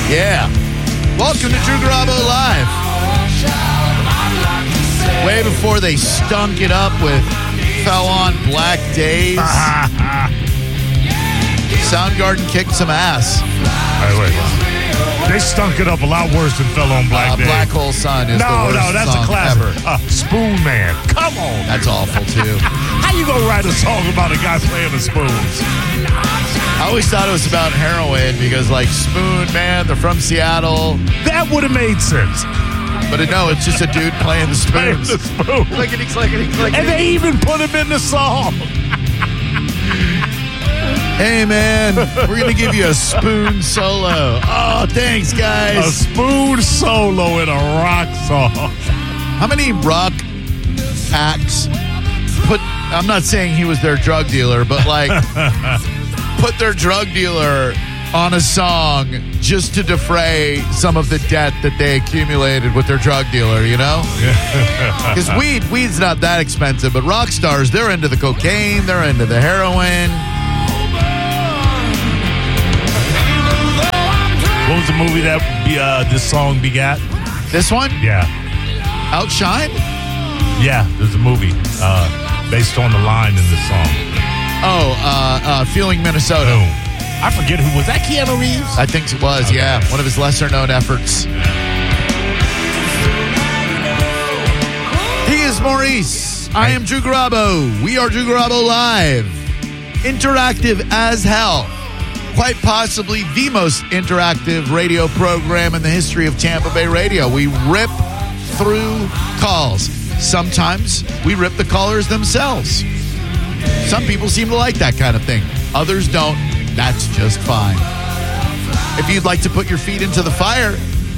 Yeah. Welcome to Drew Garabo Live. Way before they stunk it up with Fell on Black Days. Soundgarden kicked some ass. Wait. They stunk it up a lot worse than Fell on Black Days. Black Hole Sun is the worst that's song a classic. ever. Spoon Man. Come on. That's awful, too. How you gonna write a song about a guy playing the spoons? I always thought it was about heroin because, like, Spoon Man, they're from Seattle. That would have made sense. But no, it's just a dude playing the spoons. Playing the spoon. Clickety, clickety, clickety. And they even put him in the song. Hey, man, we're going to give you a spoon solo. Oh, thanks, guys. A spoon solo in a rock song. How many rock acts I'm not saying he was their drug dealer, but like put their drug dealer on a song just to defray some of the debt that they accumulated with their drug dealer, you know? Because weed's not that expensive, but rock stars, they're into the cocaine, they're into the heroin. What was the movie that this song begat? This one? Yeah. Outshine? Yeah, there's a movie based on the line in this song. Feeling Minnesota. Boom. I forget who was that. Keanu Reeves? I think it was, okay. Yeah. One of his lesser-known efforts. He is Maurice. I am Drew Garabo. We are Drew Garabo Live. Interactive as hell. Quite possibly the most interactive radio program in the history of Tampa Bay radio. We rip through calls. Sometimes we rip the callers themselves. Some people seem to like that kind of thing. Others don't. That's just fine. If you'd like to put your feet into the fire,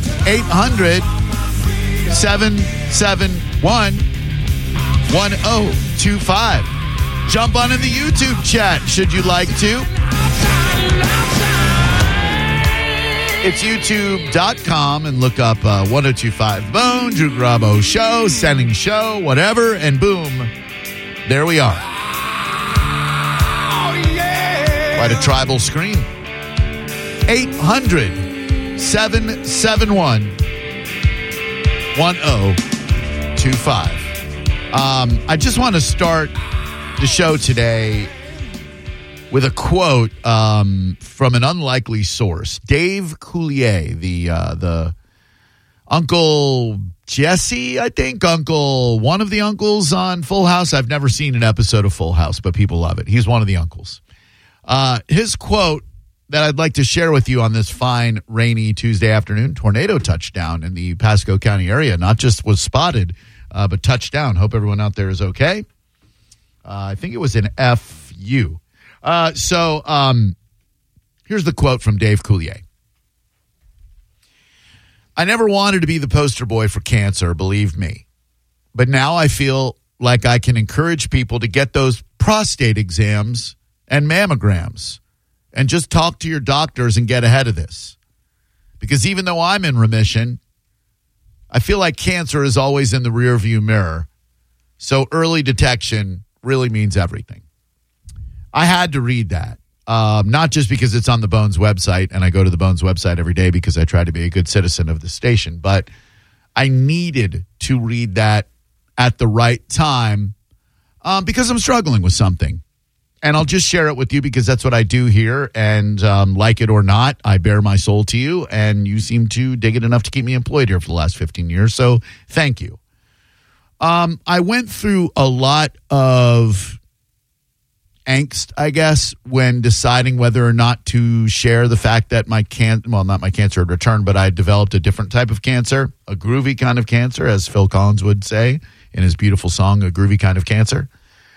800-771-1025. Jump on in the YouTube chat, should you like to. It's youtube.com and look up 1025 Bone, Drew Garabo Show, Sending Show, whatever, and boom, there we are. Quite a tribal screen. 800-771-1025. I just want to start the show today with a quote from an unlikely source. Dave Coulier, the Uncle Jesse, I think, one of the uncles on Full House. I've never seen an episode of Full House, but people love it. He's one of the uncles. His quote that I'd like to share with you on this fine, rainy Tuesday afternoon, tornado touchdown in the Pasco County area. Not just was spotted, but touchdown. Hope everyone out there is okay. I think it was an FU. So here's the quote from Dave Coulier. I never wanted to be the poster boy for cancer, believe me. But now I feel like I can encourage people to get those prostate exams and mammograms and just talk to your doctors and get ahead of this. Because even though I'm in remission, I feel like cancer is always in the rearview mirror. So early detection really means everything. I had to read that, not just because it's on the Bones website, and I go to the Bones website every day because I try to be a good citizen of the station, but I needed to read that at the right time because I'm struggling with something. And I'll just share it with you because that's what I do here, and like it or not, I bare my soul to you, and you seem to dig it enough to keep me employed here for the last 15 years, so thank you. I went through a lot of angst, I guess, when deciding whether or not to share the fact that not my cancer had returned, but I had developed a different type of cancer, a groovy kind of cancer, as Phil Collins would say in his beautiful song, A Groovy Kind of Cancer.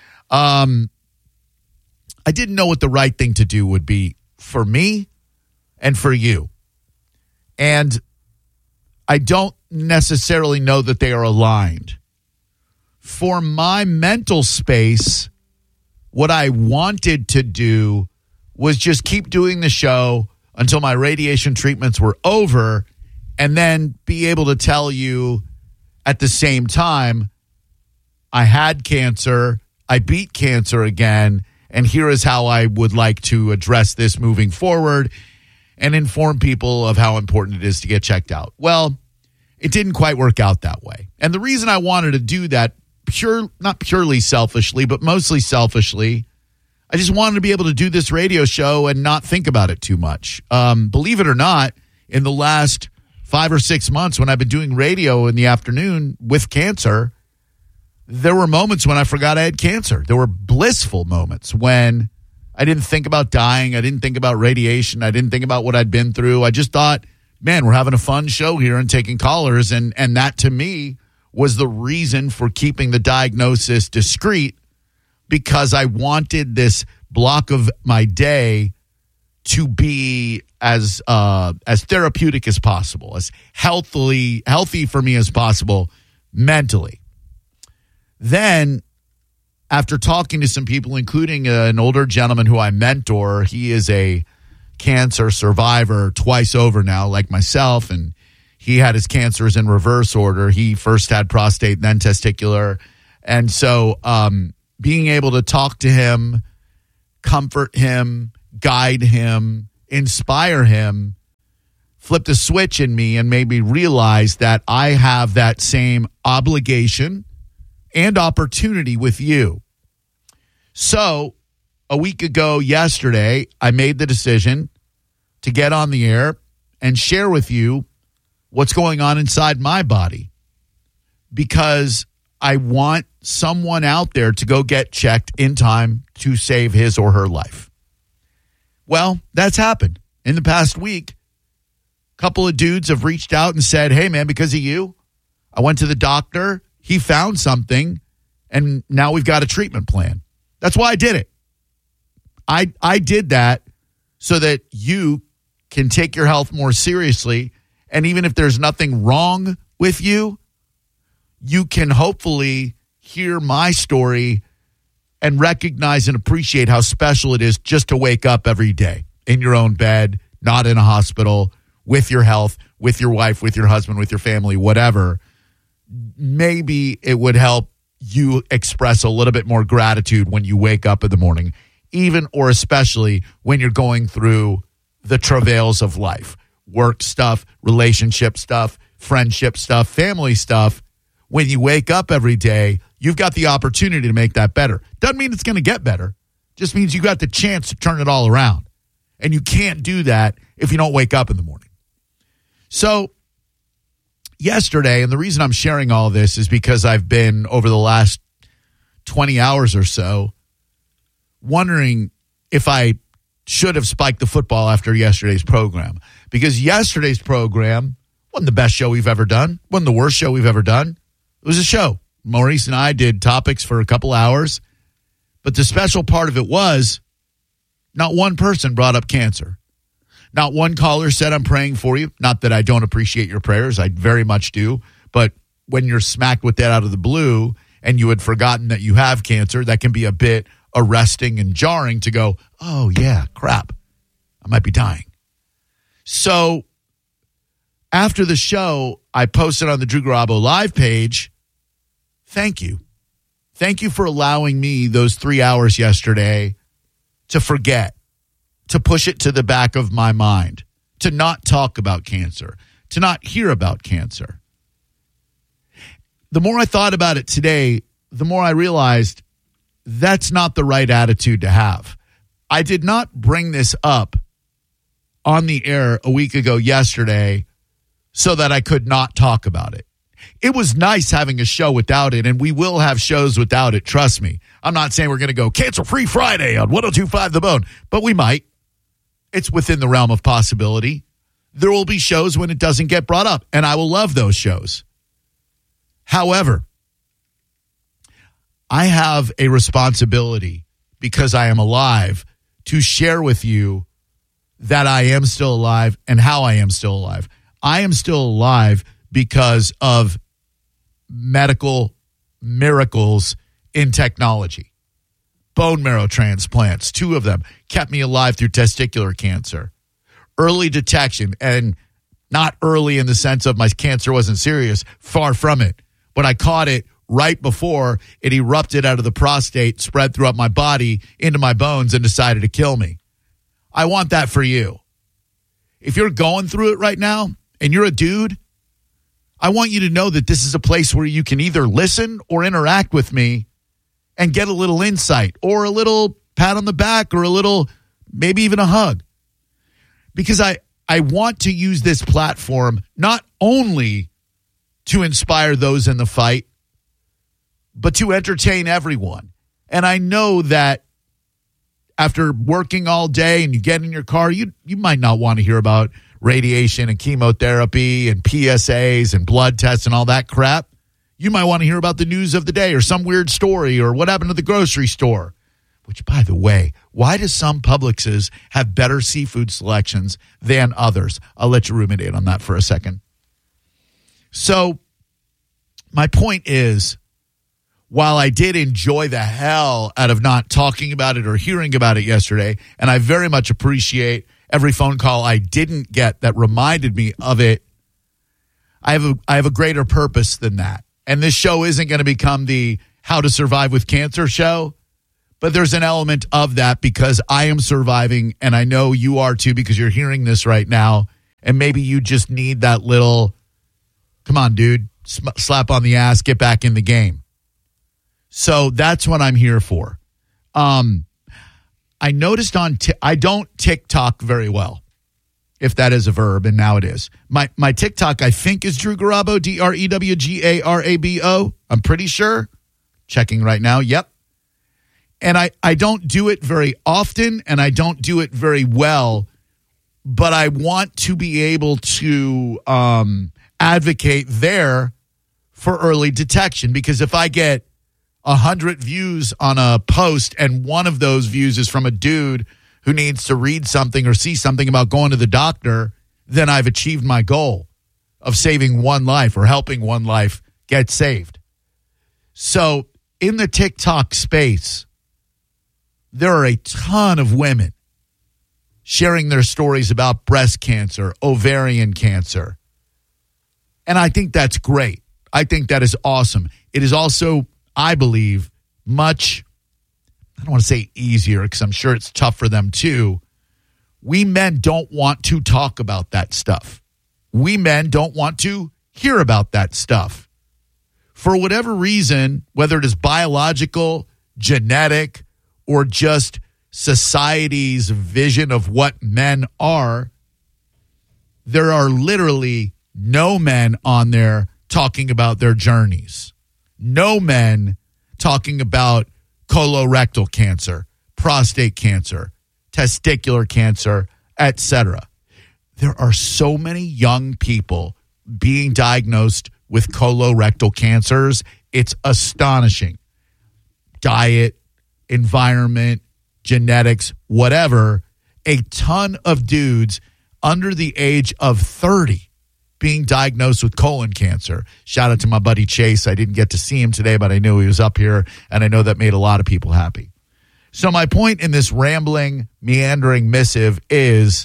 I didn't know what the right thing to do would be for me and for you. And I don't necessarily know that they are aligned. For my mental space, what I wanted to do was just keep doing the show until my radiation treatments were over and then be able to tell you at the same time, I had cancer, I beat cancer again, and here is how I would like to address this moving forward. and inform people of how important it is to get checked out. Well, it didn't quite work out that way. And the reason I wanted to do that, not purely selfishly, but mostly selfishly, I just wanted to be able to do this radio show and not think about it too much. Believe it or not, in the last 5 or 6 months when I've been doing radio in the afternoon with cancer, there were moments when I forgot I had cancer. There were blissful moments when I didn't think about dying. I didn't think about radiation. I didn't think about what I'd been through. I just thought, man, we're having a fun show here and taking callers. And that to me was the reason for keeping the diagnosis discreet, because I wanted this block of my day to be as therapeutic as possible, as healthy for me as possible mentally. Then, after talking to some people, including an older gentleman who I mentor, he is a cancer survivor twice over now, like myself, and he had his cancers in reverse order. He first had prostate, then testicular. And so being able to talk to him, comfort him, guide him, inspire him, flipped a switch in me and made me realize that I have that same obligation and opportunity with you. So a week ago yesterday, I made the decision to get on the air and share with you what's going on inside my body, because I want someone out there to go get checked in time to save his or her life. Well, that's happened. In the past week, a couple of dudes have reached out and said, hey, man, because of you, I went to the doctor. He found something, and now we've got a treatment plan. That's why I did it. I did that so that you can take your health more seriously, and even if there's nothing wrong with you, you can hopefully hear my story and recognize and appreciate how special it is just to wake up every day in your own bed, not in a hospital, with your health, with your wife, with your husband, with your family, whatever. Maybe it would help you express a little bit more gratitude when you wake up in the morning, even or especially when you're going through the travails of life, work stuff, relationship stuff, friendship stuff, family stuff. When you wake up every day, you've got the opportunity to make that better. Doesn't mean it's going to get better. Just means you got the chance to turn it all around. And you can't do that if you don't wake up in the morning. So yesterday, and the reason I'm sharing all this is because I've been, over the last 20 hours or so, wondering if I should have spiked the football after yesterday's program. Because yesterday's program wasn't the best show we've ever done. Wasn't the worst show we've ever done. It was a show. Maurice and I did topics for a couple hours. But the special part of it was not one person brought up cancer. Not one caller said, I'm praying for you. Not that I don't appreciate your prayers. I very much do. But when you're smacked with that out of the blue and you had forgotten that you have cancer, that can be a bit arresting and jarring to go, oh, yeah, crap, I might be dying. So after the show, I posted on the Drew Garabo Live page, thank you. Thank you for allowing me those 3 hours yesterday to forget, to push it to the back of my mind, to not talk about cancer, to not hear about cancer. The more I thought about it today, the more I realized that's not the right attitude to have. I did not bring this up on the air a week ago yesterday so that I could not talk about it. It was nice having a show without it, and we will have shows without it, trust me. I'm not saying we're going to go Cancer-Free Friday on 102.5 The Bone, but we might. It's within the realm of possibility. There will be shows when it doesn't get brought up, and I will love those shows. However, I have a responsibility, because I am alive, to share with you that I am still alive and how I am still alive. I am still alive because of medical miracles in technology. Bone marrow transplants, 2 of them, kept me alive through testicular cancer. Early detection, and not early in the sense of my cancer wasn't serious, far from it. But I caught it right before it erupted out of the prostate, spread throughout my body, into my bones, and decided to kill me. I want that for you. if you're going through it right now and you're a dude, I want you to know that this is a place where you can either listen or interact with me and get a little insight or a little pat on the back or a little, maybe even a hug. Because I want to use this platform not only to inspire those in the fight, but to entertain everyone. And I know that after working all day and you get in your car, you might not want to hear about radiation and chemotherapy and PSAs and blood tests and all that crap. You might want to hear about the news of the day or some weird story or what happened to the grocery store. Which, by the way, why do some Publixes have better seafood selections than others? I'll let you ruminate on that for a second. So my point is, while I did enjoy the hell out of not talking about it or hearing about it yesterday, and I very much appreciate every phone call I didn't get that reminded me of it, I have a greater purpose than that. And this show isn't going to become the How to Survive with Cancer show, but there's an element of that because I am surviving, and I know you are too because you're hearing this right now, and maybe you just need that little, come on, dude, slap on the ass, get back in the game. So that's what I'm here for. I noticed I don't TikTok very well, if that is a verb, and now it is. My TikTok, I think, is Drew Garabo, DREWGARABO. I'm pretty sure. Checking right now. Yep. And I don't do it very often, and I don't do it very well, but I want to be able to advocate there for early detection, because if I get 100 views on a post and one of those views is from a dude who needs to read something or see something about going to the doctor, then I've achieved my goal of saving one life or helping one life get saved. So in the TikTok space, there are a ton of women sharing their stories about breast cancer, ovarian cancer. And I think that's great. I think that is awesome. It is also, I believe, much, I don't want to say easier because I'm sure it's tough for them too. We men don't want to talk about that stuff. We men don't want to hear about that stuff. For whatever reason, whether it is biological, genetic, or just society's vision of what men are, there are literally no men on there talking about their journeys. No men talking about colorectal cancer, prostate cancer, testicular cancer, etc. There are so many young people being diagnosed with colorectal cancers. It's astonishing. Diet, environment, genetics, whatever. A ton of dudes under the age of 30 being diagnosed with colon cancer. Shout out to my buddy Chase. I didn't get to see him today, but I knew he was up here, and I know that made a lot of people happy. So my point in this rambling, meandering missive is,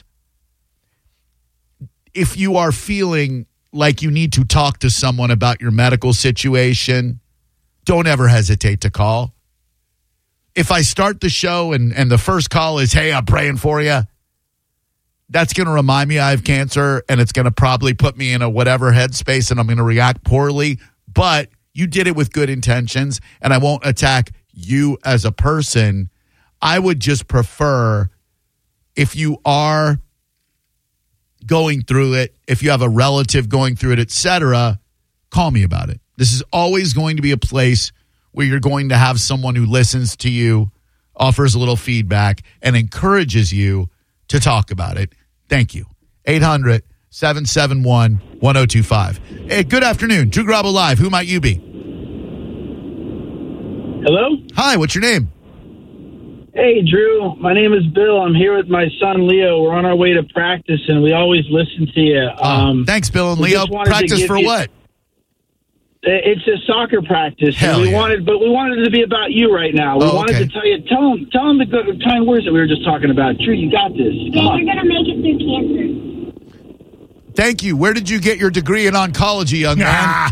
if you are feeling like you need to talk to someone about your medical situation, don't ever hesitate to call. If I start the show and the first call is, hey, I'm praying for you, that's going to remind me I have cancer, and it's going to probably put me in a whatever headspace, and I'm going to react poorly. But you did it with good intentions, and I won't attack you as a person. I would just prefer, if you are going through it, if you have a relative going through it, etc., call me about it. This is always going to be a place where you're going to have someone who listens to you, offers a little feedback, and encourages you to talk about it. Thank you. 800-771-1025. Hey, good afternoon. Drew Garabo Live. Who might you be? Hello? Hi, what's your name? Hey, Drew. My name is Bill. I'm here with my son, Leo. We're on our way to practice, and we always listen to you. Thanks, Bill and Leo. Practice for what? It's a soccer practice. Hell and yeah. we wanted it to be about you right now. We wanted to tell him the good, kind words that we were just talking about. Drew, you got this. Come on. You're going to make it through cancer. Thank you. Where did you get your degree in oncology, young man?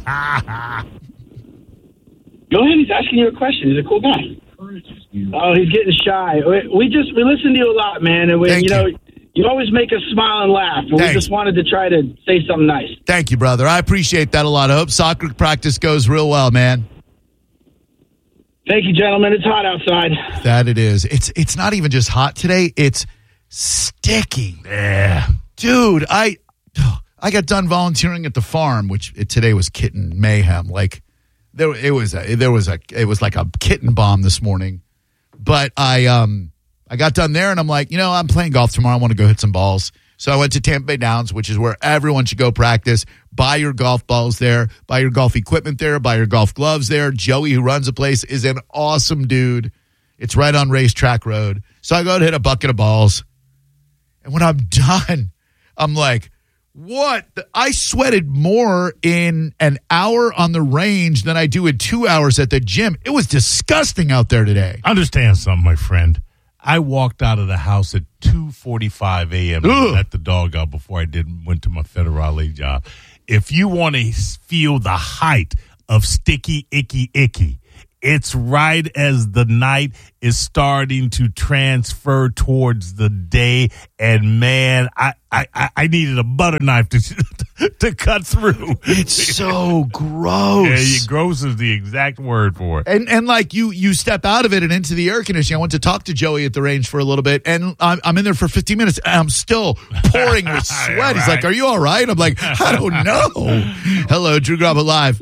Go ahead. He's asking you a question. He's a cool guy. Oh, he's getting shy. We listen to you a lot, man. And Thank you. You always make us smile and laugh. And we Thanks. just wanted to try to say something nice. Thank you, brother. I appreciate that a lot. I hope soccer practice goes real well, man. Thank you, gentlemen. It's hot outside. That it is. It's not even just hot today. It's sticky. Yeah. Dude, I got done volunteering at the farm, which today was kitten mayhem. Like it was like a kitten bomb this morning. But I got done there and I'm like, I'm playing golf tomorrow. I want to go hit some balls. So I went to Tampa Bay Downs, which is where everyone should go practice. Buy your golf balls there. Buy your golf equipment there. Buy your golf gloves there. Joey, who runs the place, is an awesome dude. It's right on Racetrack Road. So I go to hit a bucket of balls. And when I'm done, I'm like, what? I sweated more in an hour on the range than I do in 2 hours at the gym. It was disgusting out there today. Understand something, my friend. I walked out of the house at 2:45 a.m. and let the dog out before I went to my federale job. If you want to feel the height of sticky, icky, it's right as the night is starting to transfer towards the day. And, man, I needed a butter knife to cut through. It's so gross. Yeah, gross is the exact word for it. And like you step out of it and into the air conditioning. I went to talk to Joey at the range for a little bit, and I'm in there for 15 minutes, and I'm still pouring with sweat. Yeah, He's like, "Are you all right?" I'm like, "I don't know." Hello, Drew Garabo Live.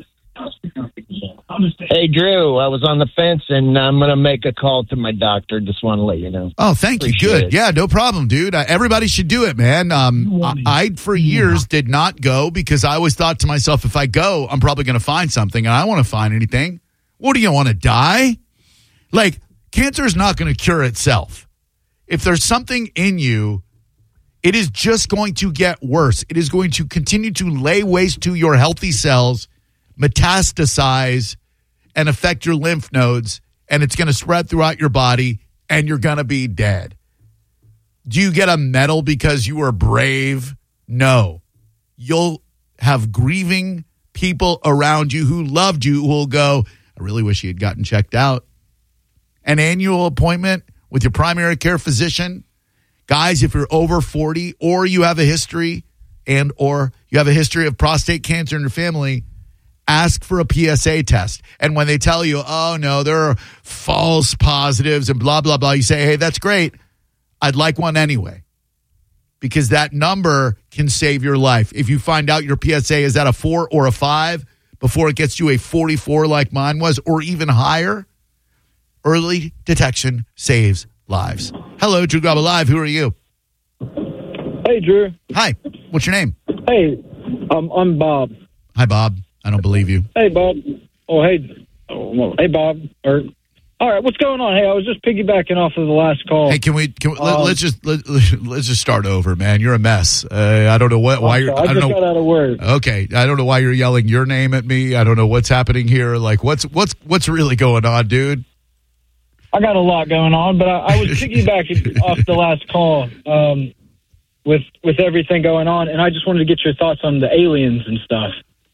Hey, Drew, I was on the fence, and I'm going to make a call to my doctor. Just want to let you know. Oh, thank you. Appreciate Good. it. Yeah, no problem, dude. Everybody should do it, man. I for years, did not go because I always thought to myself, if I go, I'm probably going to find something, and I don't want to find anything. What do you want to die? Like, cancer is not going to cure itself. If there's something in you, it is just going to get worse. It is going to continue to lay waste to your healthy cells, metastasize, and affect your lymph nodes, and it's going to spread throughout your body, and you're going to be dead. Do you get a medal because you were brave? No. You'll have grieving people around you who loved you who will go, I really wish he had gotten checked out. An annual appointment with your primary care physician. Guys, if you're over 40 or you have a history or you have a history of prostate cancer in your family, ask for a PSA test. And when they tell you, oh, no, there are false positives and blah, blah, blah, you say, hey, that's great. I'd like one anyway. Because that number can save your life. If you find out your PSA is at a 4 or a 5 before it gets to a 44 like mine was, or even higher, early detection saves lives. Hello, Drew Garabo Live. Who are you? Hey, Drew. Hi. What's your name? Hey, I'm Bob. Hi, Bob. I don't believe you. Hey, Bob. Hey, Bob. All right, what's going on? Hey, I was just piggybacking off of the last call. Hey, let's just start over, man. You're a mess. I don't know why you're. I just got out of work. Okay, I don't know why you're yelling your name at me. I don't know what's happening here. Like, what's really going on, dude? I got a lot going on, but I was piggybacking off the last call with everything going on, and I just wanted to get your thoughts on the aliens and stuff.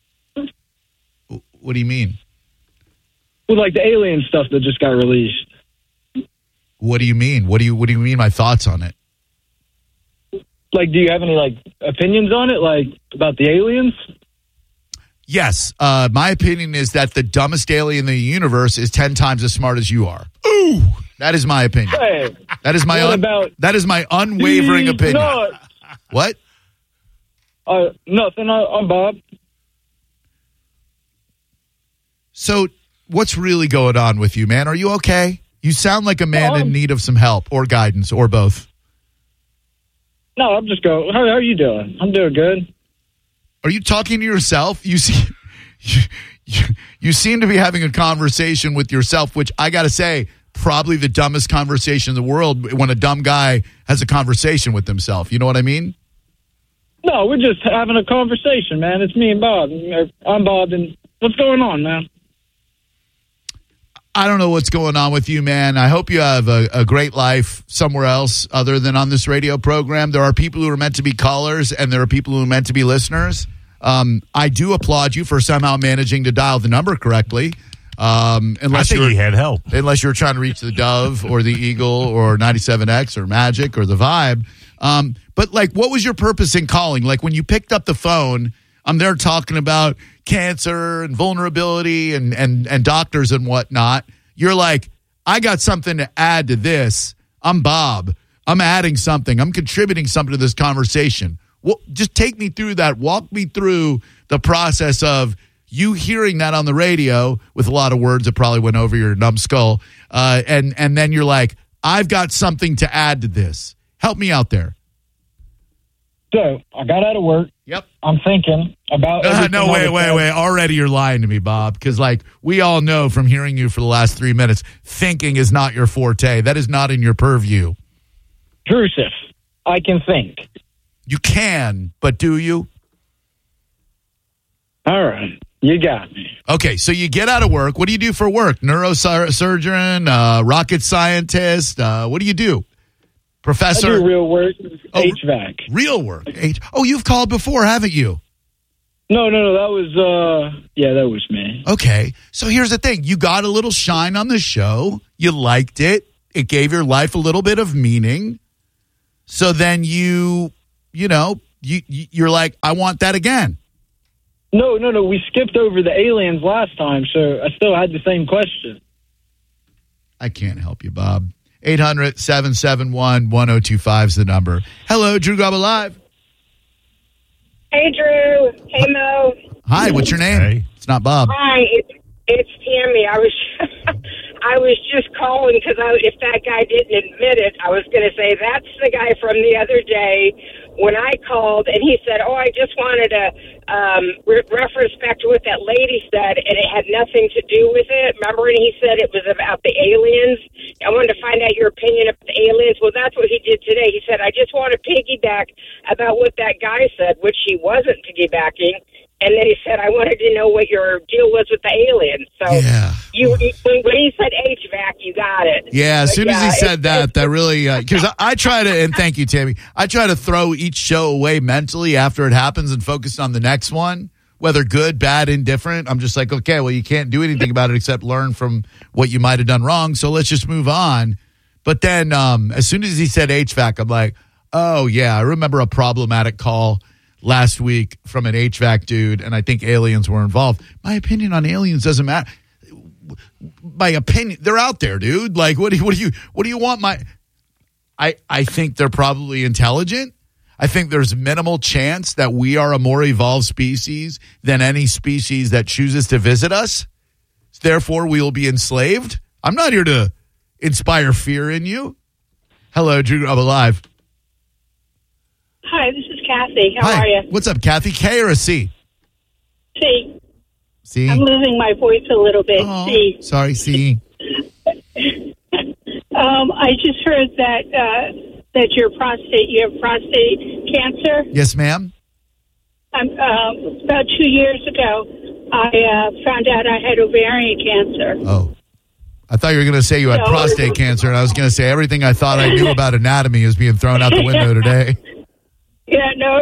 What do you mean? Well, like the alien stuff that just got released. What do you mean? What do you mean? My thoughts on it? Like, do you have any opinions on it, like about the aliens? Yes. My opinion is that the dumbest alien in the universe is 10 times as smart as you are. Ooh, that is my opinion. Hey, that is my unwavering opinion. Nuts. What? Nothing. I'm Bob. So, what's really going on with you, man? Are you okay? You sound like a man in need of some help or guidance or both. No, I'm just going. How are you doing? I'm doing good. Are you talking to yourself? You seem to be having a conversation with yourself, which I got to say, probably the dumbest conversation in the world when a dumb guy has a conversation with himself. You know what I mean? No, we're just having a conversation, man. It's me and Bob. I'm Bob, and what's going on, man? I don't know what's going on with you, man. I hope you have a great life somewhere else other than on this radio program. There are people who are meant to be callers, and there are people who are meant to be listeners. I do applaud you for somehow managing to dial the number correctly. I think he had help. Unless you're trying to reach the Dove or the Eagle or 97X or Magic or the Vibe. But like, what was your purpose in calling? Like when you picked up the phone, I'm there talking about cancer and vulnerability and doctors and whatnot. You're like, I got something to add to this. I'm Bob. I'm adding something. I'm contributing something to this conversation. Well, just take me through that. Walk me through the process of you hearing that on the radio with a lot of words that probably went over your numbskull. And then you're like, I've got something to add to this. Help me out there. So I got out of work. Yep. I'm thinking about no, wait. Already you're lying to me, Bob, because like we all know from hearing you for the last 3 minutes, thinking is not your forte. That is not in your purview. Drusif, I can think. You can, but do you? All right. You got me. Okay, so you get out of work. What do you do for work? Neurosurgeon, rocket scientist? What do you do? Professor? I do real work, HVAC. Real work. Oh, you've called before, haven't you? No, that was, that was me. Okay, so here's the thing. You got a little shine on the show. You liked it. It gave your life a little bit of meaning. So then you're like, I want that again. No. We skipped over the aliens last time, so I still had the same question. I can't help you, Bob. 800-771-1025 is the number. Hello, Drew Garabo Live. Hey, Drew. Hey, Mo. Hi, what's your name? Hey. It's not Bob. Hi, it's Tammy. I was just calling because if that guy didn't admit it, I was going to say that's the guy from the other day when I called and he said, "Oh, I just wanted to reference back to what that lady said, and it had nothing to do with it." Remember, and he said it was about the aliens. I wanted to find out your opinion of the aliens. Well, that's what he did today. He said, "I just want to piggyback about what that guy said," which he wasn't piggybacking. And then he said, "I wanted to know what your deal was with the aliens." So yeah. When he said HVAC, you got it. Yeah, as soon as he said that really, because I try to, and thank you, Tammy, I try to throw each show away mentally after it happens and focus on the next one, whether good, bad, indifferent. I'm just like, okay, well, you can't do anything about it except learn from what you might have done wrong, so let's just move on. But then as soon as he said HVAC, I'm like, oh, yeah, I remember a problematic call last week from an HVAC dude, and I think aliens were involved. My opinion on aliens doesn't matter. My opinion, they're out there, dude. Like, what do you want? I think they're probably intelligent. I think there's minimal chance that we are a more evolved species than any species that chooses to visit us. Therefore, we will be enslaved. I'm not here to inspire fear in you. Hello, Drew Garabo Live. Hi, this is Kathy. How Hi. are you? What's up, Kathy? K or a C? C. C? I'm losing my voice a little bit. Oh, C. sorry, C. I just heard that you have prostate cancer. Yes, ma'am. About 2 years ago, I found out I had ovarian cancer. Oh. I thought you were going to say you had prostate cancer, and I was going to say everything I thought I knew about anatomy is being thrown out the window today. Yeah, no.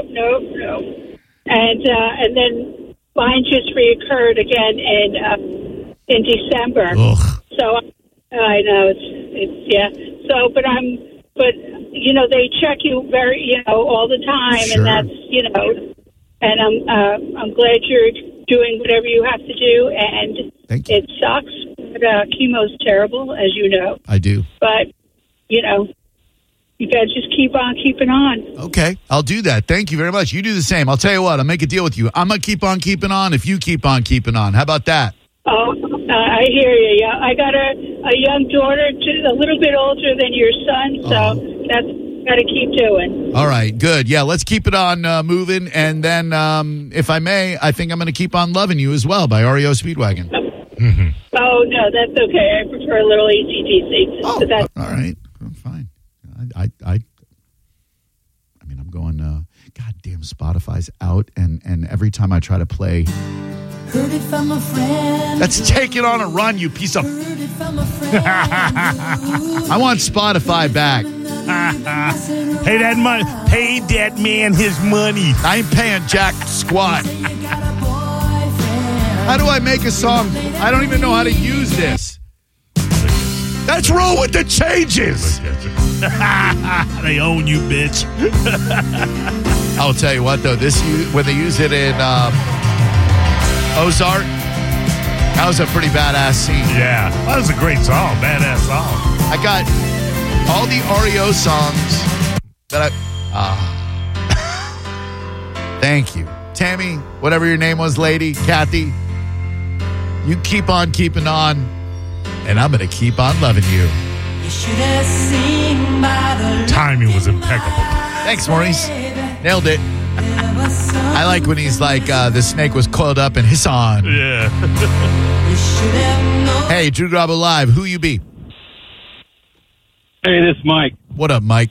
And then mine just reoccurred again in December. Ugh. So I know it's yeah. So, but they check you all the time, Sure. and that's and I'm glad you're doing whatever you have to do, and Thank you. it sucks. But chemo's terrible, as you know. I do. But you gotta just keep on keeping on. Okay, I'll do that. Thank you very much. You do the same. I'll tell you what, I'll make a deal with you. I'm going to keep on keeping on if you keep on keeping on. How about that? Oh, I hear you. Yeah, I got a young daughter, a little bit older than your son, so that's got to keep doing. All right, good. Yeah, let's keep it on moving. And then, if I may, I think I'm going to keep on loving you as well by REO Speedwagon. Mm-hmm. Oh, no, that's okay. I prefer a little ACDC. Oh, So that's all right. I'm fine. I mean, I'm going, goddamn, Spotify's out. And every time I try to play, Heard it from a friend. let's take it on a run, you piece of... Heard it from a friend. I want Spotify back. Pay that money. Pay that man his money. I ain't paying jack squat. You got a boyfriend. How do I make a song? I don't even know how to use this. Let's roll with the changes. They own you, bitch. I'll tell you what, though, when they use it in Ozark, that was a pretty badass scene. Yeah, that was a great song, badass song. I got all the REO songs that Thank you. Tammy, whatever your name was, lady, Kathy, you keep on keeping on, and I'm going to keep on loving you. You should have seen by the Timing was impeccable. Thanks, Maurice. Nailed it. I like when he's like, the snake was coiled up and hiss on. Yeah. Hey, Drew Garabo Live, who you be? Hey, this is Mike. What up, Mike?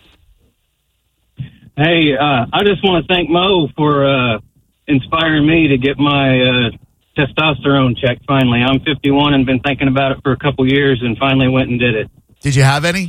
Hey, I just want to thank Mo for inspiring me to get my testosterone checked finally. I'm 51 and been thinking about it for a couple years and finally went and did it. Did you have any?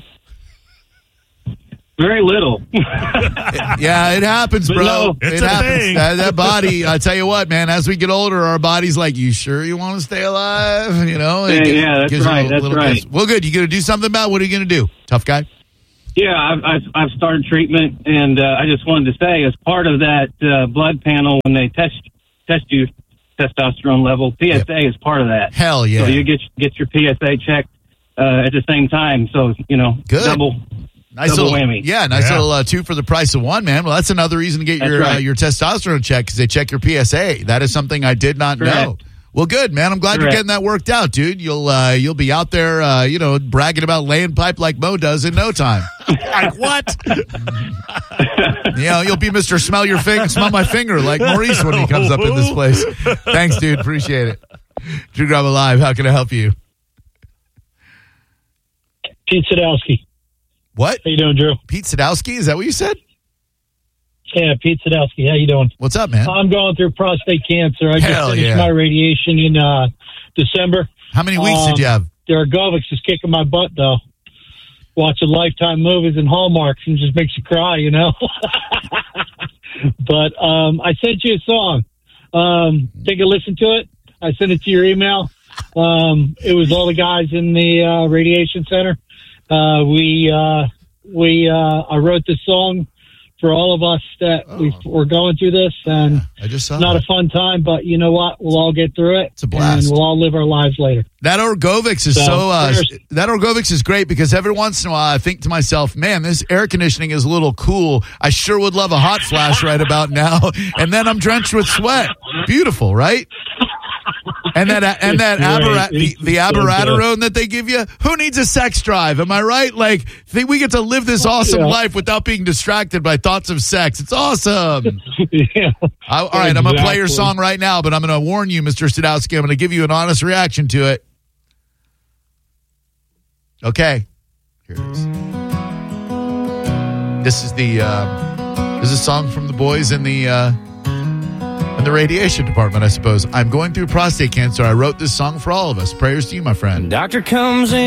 Very little. Yeah, it happens, bro. No, it's it a happens. thing. That body, I tell you what, man, as we get older, our body's like, you sure you want to stay alive? You know? Yeah, that's gives you a right. That's little right. bit. Well, good. You going to do something about it? What are you going to do? Tough guy? Yeah, I've started treatment, and I just wanted to say, as part of that blood panel, when they test you testosterone level, PSA is part of that. Hell yeah. So you get your PSA checked at the same time. So Good. double whammy. Yeah, nice little two for the price of one, man. Well, that's another reason to get your testosterone checked because they check your PSA. That is something I did not know. Well, good, man. I'm glad you're getting that worked out, dude. You'll be out there, bragging about laying pipe like Mo does in no time. Like what? You'll be Mr. Smell my finger like Maurice when he comes up in this place. Thanks, dude. Appreciate it. Drew Garabo Live. How can I help you? Pete Sadowski. What? How you doing, Drew? Pete Sadowski? Is that what you said? Yeah, Pete Sadowski. How you doing? What's up, man? I'm going through prostate cancer. I just finished yeah. my radiation in December. How many weeks did you have? Duragovics is kicking my butt, though. Watching Lifetime movies and Hallmarks and just makes you cry, you know? But I sent you a song. Take a listen to it. I sent it to your email. It was all the guys in the radiation center. I wrote this song for all of us that we're going through this, and I just saw it's not that. a fun time, but you know what? We'll all get through it. It's a blast. And we'll all live our lives later. That Orgovix is that Orgovix is great because every once in a while I think to myself, man, this air conditioning is a little cool. I sure would love a hot flash right about now. And then I'm drenched with sweat. Beautiful, right? And the abiraterone that they give you, who needs a sex drive? Am I right? Like, we get to live this awesome life without being distracted by thoughts of sex. It's awesome. Yeah. All right, I'm going to play your song right now, but I'm going to warn you, Mr. Sadowski, I'm going to give you an honest reaction to it. Okay. Here it is. This is a song from the boys in the radiation department, I suppose. I'm going through prostate cancer. I wrote this song for all of us. Prayers to you, my friend. Doctor comes in.